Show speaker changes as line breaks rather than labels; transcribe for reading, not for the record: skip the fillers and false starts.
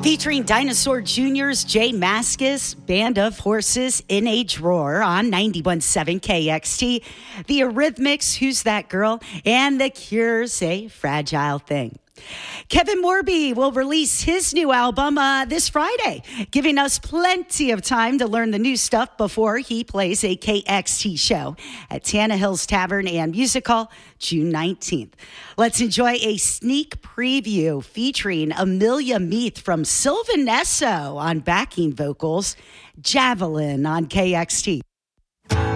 Featuring Dinosaur Jr.'s Jay Mascis, Band of Horses, N.H. Roar on 91.7 KXT, The Eurythmics, Who's That Girl, and The Cure's A Fragile Thing. Kevin Morby will release his new album this Friday, giving us plenty of time to learn the new stuff before he plays a KXT show at Tannehill's Tavern and Music Hall June 19th. Let's enjoy a sneak preview featuring Amelia Meath from Sylvan Esso on backing vocals, Javelin on KXT.